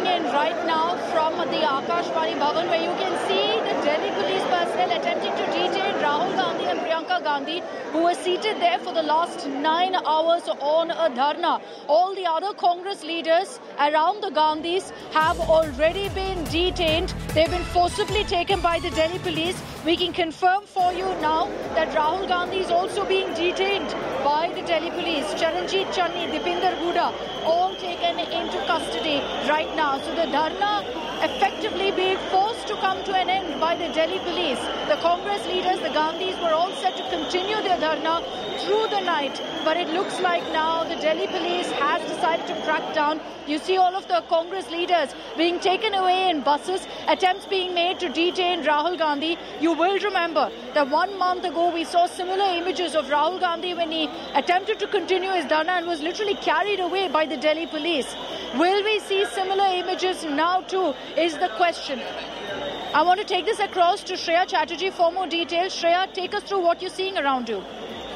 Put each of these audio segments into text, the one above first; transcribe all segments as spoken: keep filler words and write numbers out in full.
coming in right now from the Akashvani Bhavan, where you can see the Delhi police personnel attempting to detain Rahul Gandhi and Priyanka Gandhi, who were seated there for the last nine hours on a dharna. All the other Congress leaders around the Gandhis have already been detained. They've been forcibly taken by the Delhi police. We can confirm for you now that Rahul Gandhi is also being detained by the Delhi police. Charanjit Channi, Dipinder Hooda, all taken into custody right now. So the dharna effectively being forced to come to an end by the Delhi police. The Congress leaders, the Gandhis, were all set to continue their dharna through the night, but it looks like now the Delhi police has decided to crack down. You see all of the Congress leaders being taken away in buses, attempts being made to detain Rahul Gandhi. You will remember that one month ago we saw similar images of Rahul Gandhi when he attempted to continue his dharna and was literally carried away by the Delhi police. Will we see similar images now too, is the question. I want to take this across to Shreya Chatterjee for more details. Shreya, take us through what you're seeing around you.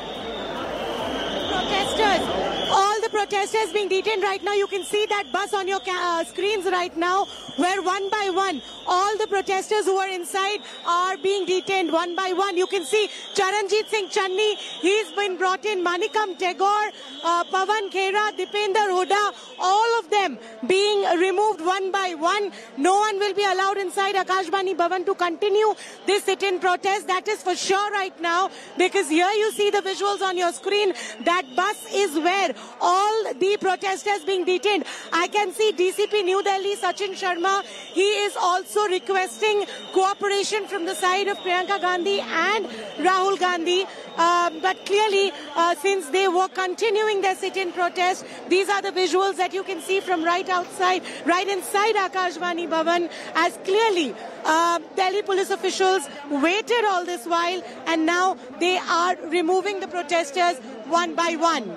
Protesters, all the protesters being detained right now. You can see that bus on your uh, screens right now, where one by one, all the protesters who are inside are being detained one by one. You can see Charanjit Singh Channi, he's been brought in, Manikam Tagore, uh, Pawan Khera, Dipinder Hooda, all of them being removed one by one. No one will be allowed inside Akashvani Bhavan to continue this sit-in protest. That is for sure right now, because here you see the visuals on your screen. That bus is where all the protesters being detained. I can see D C P New Delhi, Sachin Sharma. He is also requesting cooperation from the side of Priyanka Gandhi and Rahul Gandhi. Um, but clearly, uh, since they were continuing their sit-in protest, these are the visuals that you can see from right outside, right inside Akashvani Bhavan, as clearly uh, Delhi police officials waited all this while, and now they are removing the protesters one by one.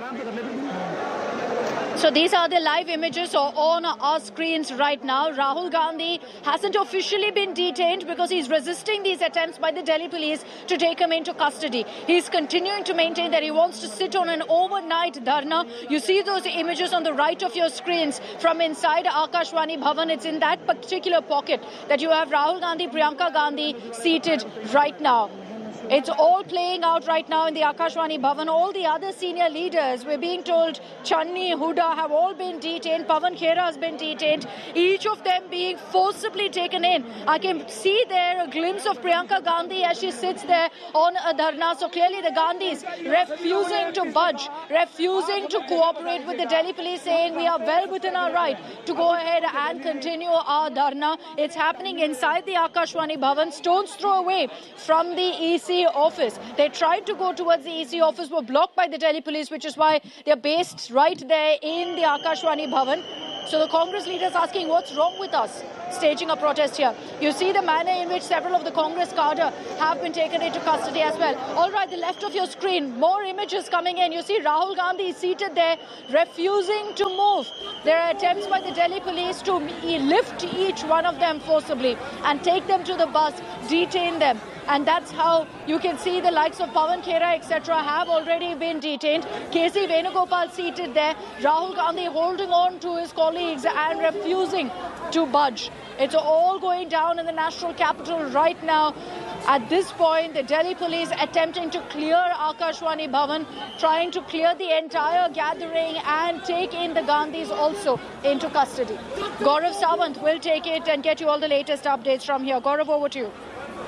So these are the live images on our screens right now. Rahul Gandhi hasn't officially been detained because he's resisting these attempts by the Delhi police to take him into custody. He's continuing to maintain that he wants to sit on an overnight dharna. You see those images on the right of your screens from inside Akashvani Bhavan. It's in that particular pocket that you have Rahul Gandhi, Priyanka Gandhi seated right now. It's all playing out right now in the Akashvani Bhavan. All the other senior leaders, we're being told, Channi, Hooda, have all been detained. Pawan Khera has been detained. Each of them being forcibly taken in. I can see there a glimpse of Priyanka Gandhi as she sits there on a dharna. So clearly the Gandhis refusing to budge, refusing to cooperate with the Delhi police, saying we are well within our right to go ahead and continue our dharna. It's happening inside the Akashvani Bhavan, stone's throw away from the E C office. They tried to go towards the E C office, were blocked by the Delhi police, which is why they're based right there in the Akashvani Bhavan. So the Congress leaders asking, what's wrong with us staging a protest here? You see the manner in which several of the Congress cadre have been taken into custody as well. All right, the left of your screen, more images coming in. You see Rahul Gandhi seated there, refusing to move. There are attempts by the Delhi police to lift each one of them forcibly and take them to the bus, detain them. And that's how you can see the likes of Pawan Khera, et cetera have already been detained. K C Venugopal seated there. Rahul Gandhi holding on to his colleagues and refusing to budge. It's all going down in the national capital right now. At this point, the Delhi police attempting to clear Akashvani Bhavan, trying to clear the entire gathering and take in the Gandhis also into custody. Gaurav Sawant will take it and get you all the latest updates from here. Gaurav, over to you.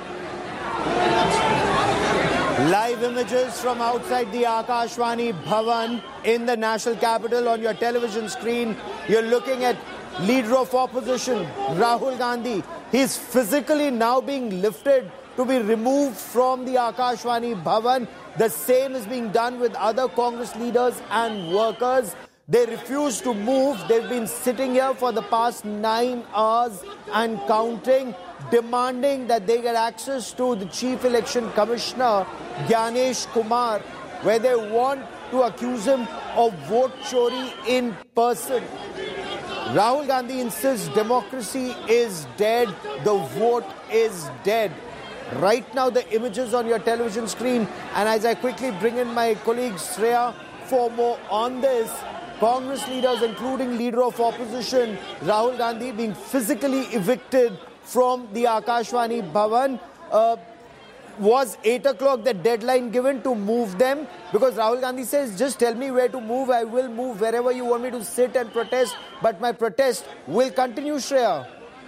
Live images from outside the Akashvani Bhavan in the national capital on your television screen. You're looking at leader of opposition, Rahul Gandhi. He's physically now being lifted to be removed from the Akashvani Bhavan. The same is being done with other Congress leaders and workers. They refuse to move. They've been sitting here for the past nine hours and counting, demanding that they get access to the Chief Election Commissioner, Gyanesh Kumar, where they want to accuse him of vote chori in person. Rahul Gandhi insists democracy is dead, the vote is dead. Right now the images on your television screen, and as I quickly bring in my colleague Shreya for more on this, Congress leaders, including Leader of Opposition Rahul Gandhi, being physically evicted from the Akashvani Bhavan. Uh, was eight o'clock the deadline given to move them? Because Rahul Gandhi says, just tell me where to move, I will move wherever you want me to sit and protest, but my protest will continue, Shreya.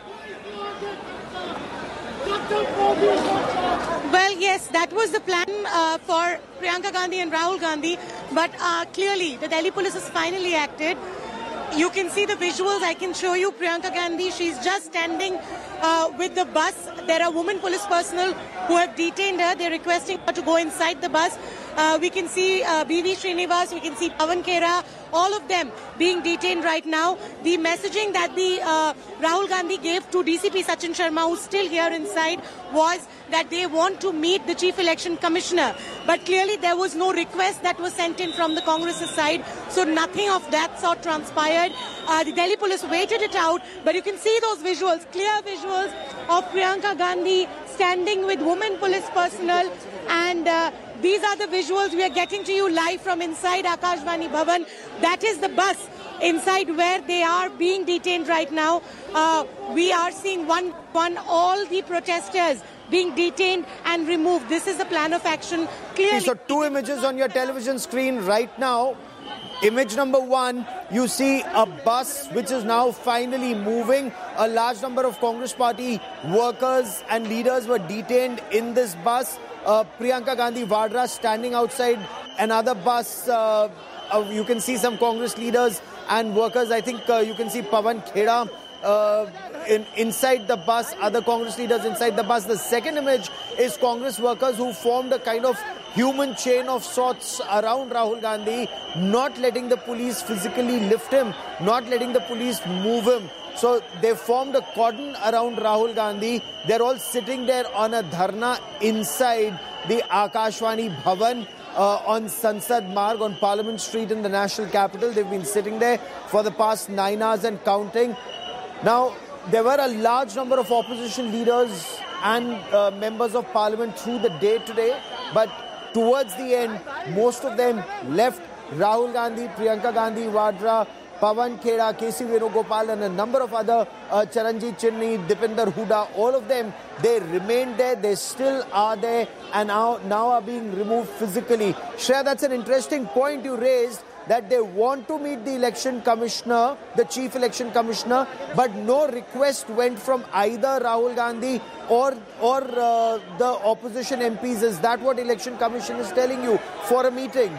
Well, yes, that was the plan uh, for Priyanka Gandhi and Rahul Gandhi, but uh, clearly the Delhi police has finally acted. You can see the visuals. I can show you Priyanka Gandhi. She's just standing uh, with the bus. There are women police personnel who have detained her. They're requesting her to go inside the bus. Uh, we can see uh, B V Srinivas, we can see Pawan Khera, all of them being detained right now. The messaging that the uh, Rahul Gandhi gave to D C P Sachin Sharma, who's still here inside, was that they want to meet the Chief Election Commissioner. But clearly there was no request that was sent in from the Congress side, so nothing of that sort transpired. Uh, the Delhi police waited it out, but you can see those visuals, clear visuals of Priyanka Gandhi standing with women police personnel, and uh, these are the visuals we are getting to you live from inside Akashvani Bhavan. That is the bus inside where they are being detained right now. Uh, we are seeing one one all the protesters being detained and removed. This is the plan of action. Clearly. So two images on your television screen right now. Image number one, you see a bus which is now finally moving. A large number of Congress party workers and leaders were detained in this bus. Uh, Priyanka Gandhi Vadra standing outside another bus. Uh, uh, you can see some Congress leaders and workers. I think uh, you can see Pawan Khera uh, in, inside the bus, other Congress leaders inside the bus. The second image is Congress workers who formed a kind of human chain of sorts around Rahul Gandhi, not letting the police physically lift him, not letting the police move him. So they formed a cordon around Rahul Gandhi. They're all sitting there on a dharna inside the Akashvani Bhavan uh, on Sansad Marg on Parliament Street in the national capital. They've been sitting there for the past nine hours and counting. Now, there were a large number of opposition leaders and uh, members of parliament through the day today, but towards the end, most of them left. Rahul Gandhi, Priyanka Gandhi Vadra, Pawan Khera, K C Venugopal and a number of other, uh, Charanjit Chinni, Dipinder Hooda, all of them, they remained there, they still are there and now, now are being removed physically. Shreya, that's an interesting point you raised, that they want to meet the election commissioner, the chief election commissioner, but no request went from either Rahul Gandhi or, or uh, the opposition M Ps. Is that what election commission is telling you for a meeting?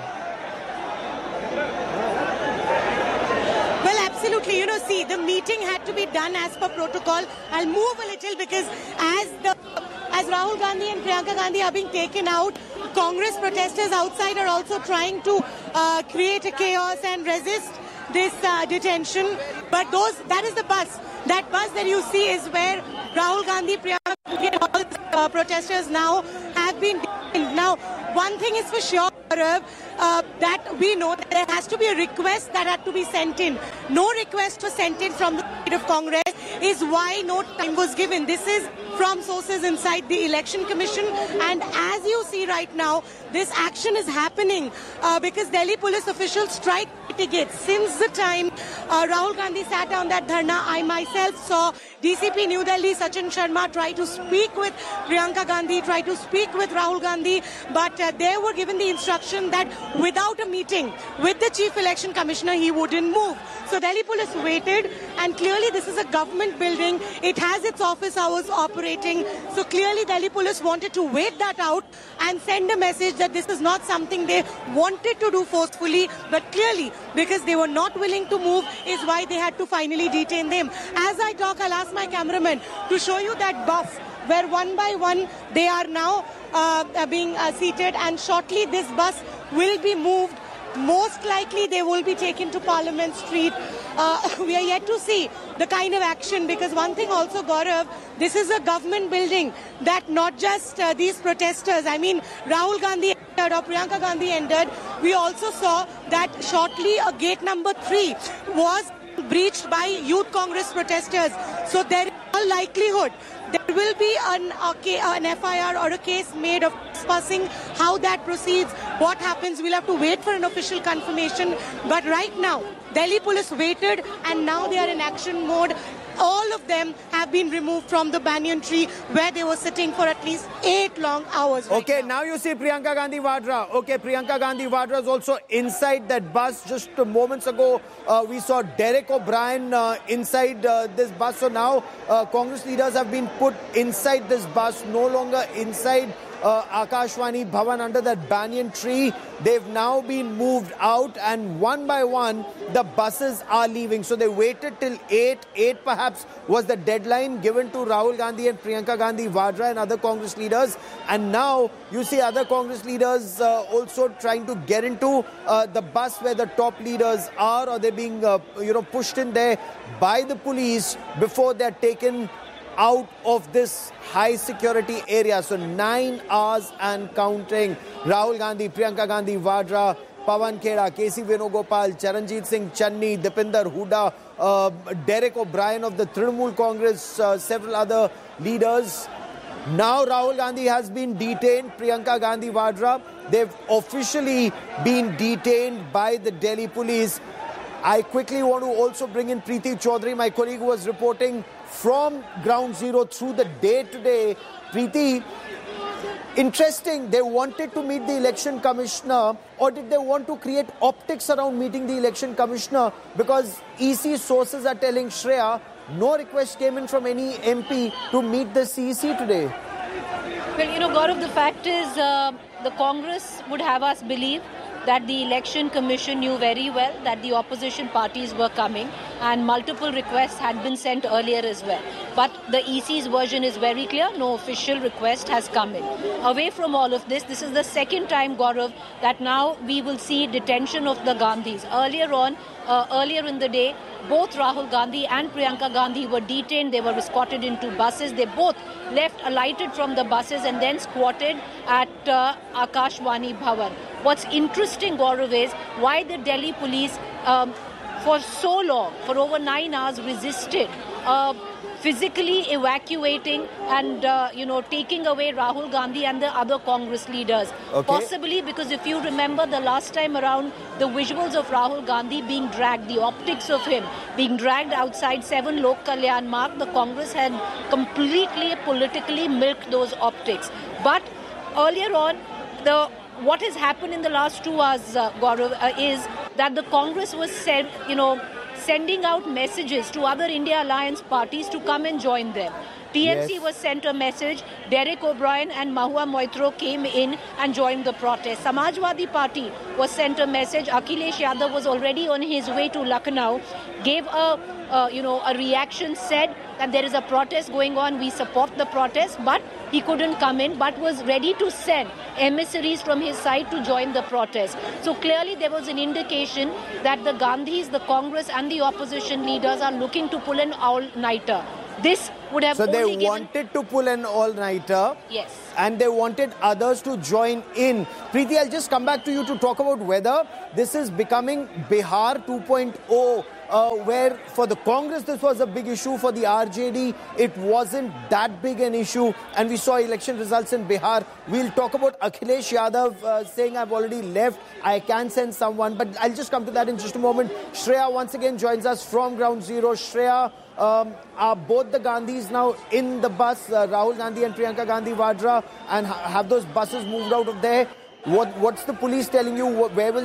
Absolutely. You know, see, the meeting had to be done as per protocol. I'll move a little because as the as Rahul Gandhi and Priyanka Gandhi are being taken out, Congress protesters outside are also trying to uh, create a chaos and resist this uh, detention. But those that is the bus. That bus that you see is where Rahul Gandhi, Priyanka Gandhi and all the uh, protesters now have been detained. Now, one thing is for sure, Gaurav, uh, that we know that there has to be a request that had to be sent in. No request was sent in from the side of Congress is why no time was given. This is from sources inside the Election Commission, and as you see right now, this action is happening uh, because Delhi police officials strike tickets. Since the time uh, Rahul Gandhi sat down that dharna, I myself saw D C P New Delhi Sachin Sharma try to speak with Priyanka Gandhi, try to speak with Rahul Gandhi, but uh, they were given the instruction that without a meeting with the Chief Election Commissioner, he wouldn't move. So Delhi police waited, and clearly this is a government building. It has its office hours operating. So clearly Delhi police wanted to wait that out and send a message that this is not something they wanted to do forcefully, but clearly because they were not willing to move is why they had to finally detain them. As I talk, I'll ask my cameraman to show you that bus where one by one they are now uh, being uh, seated, and shortly this bus will be moved. Most likely they will be taken to Parliament Street. Uh, we are yet to see the kind of action, because one thing also, Gaurav, this is a government building that not just uh, these protesters, I mean Rahul Gandhi entered or Priyanka Gandhi entered, we also saw that shortly a gate number three was breached by Youth Congress protesters. So there is a likelihood there will be an, okay, an F I R or a case made of trespassing. How that proceeds, what happens, we'll have to wait for an official confirmation. But right now, Delhi police waited and now they are in action mode. All of them have been removed from the banyan tree where they were sitting for at least eight long hours. Right okay, now. now you see Priyanka Gandhi Vadra. Okay, Priyanka Gandhi Vadra is also inside that bus. Just moments ago, uh, we saw Derek O'Brien uh, inside uh, this bus. So now uh, Congress leaders have been put inside this bus, no longer inside Uh, Akashvani Bhavan under that banyan tree. They've now been moved out and one by one the buses are leaving. So they waited till eight. eight perhaps was the deadline given to Rahul Gandhi and Priyanka Gandhi Vadra and other Congress leaders. And now you see other Congress leaders uh, also trying to get into uh, the bus where the top leaders are, or they're being uh, you know pushed in there by the police before they're taken out of this high security area. So nine hours and counting. Rahul Gandhi, Priyanka Gandhi Vadra, Pawan Khera, K C Venugopal, Charanjit Singh Channi, Dipinder Hooda, uh, Derek O'Brien of the Trinamool Congress, uh, several other leaders. Now Rahul Gandhi has been detained, Priyanka Gandhi Vadra. They've officially been detained by the Delhi police. I quickly want to also bring in Preeti Chaudhary, my colleague who was reporting from ground zero through the day today. Preeti, interesting, they wanted to meet the election commissioner, or did they want to create optics around meeting the election commissioner? Because E C sources are telling Shreya, no request came in from any M P to meet the C E C today. Well, you know, Gaurav, the fact is uh, the Congress would have us believe that the election commission knew very well that the opposition parties were coming and multiple requests had been sent earlier as well. But the E C's version is very clear, no official request has come in. Away from all of this, this is the second time, Gaurav, that now we will see detention of the Gandhis. Earlier on, uh, earlier in the day, both Rahul Gandhi and Priyanka Gandhi were detained. They were escorted into buses. They both left, alighted from the buses and then squatted at uh, Akashvani Bhavan. What's interesting, Gaurav, is why the Delhi police um, for so long, for over nine hours, resisted uh, physically evacuating and, uh, you know, taking away Rahul Gandhi and the other Congress leaders. Okay. Possibly because if you remember the last time around, the visuals of Rahul Gandhi being dragged, the optics of him being dragged outside seven Lok Kalyan Marg, the Congress had completely politically milked those optics. But earlier on, the what has happened in the last two hours, uh, Gaurav, uh, is that the Congress was sent, you know, sending out messages to other India Alliance parties to come and join them. T M C yes. was sent a message. Derek O'Brien and Mahua Moitro came in and joined the protest. Samajwadi Party was sent a message. Akhilesh Yadav was already on his way to Lucknow, gave a, uh, you know, a reaction, said that there is a protest going on. We support the protest, but he couldn't come in, but was ready to send emissaries from his side to join the protest. So clearly there was an indication that the Gandhis, the Congress and the opposition leaders are looking to pull an all-nighter. This would have so only they given... wanted to pull an all-nighter. Yes. And they wanted others to join in. Preeti, I'll just come back to you to talk about whether this is becoming Bihar two point oh, uh, where for the Congress this was a big issue, for the R J D it wasn't that big an issue, and we saw election results in Bihar. We'll talk about Akhilesh Yadav uh, saying I've already left, I can send someone, but I'll just come to that in just a moment. Shreya once again joins us from ground zero. Shreya, um, are both the Gandhis now in the bus, uh, Rahul Gandhi and Priyanka Gandhi Vadra, and ha- have those buses moved out of there? What What's the police telling you? Where will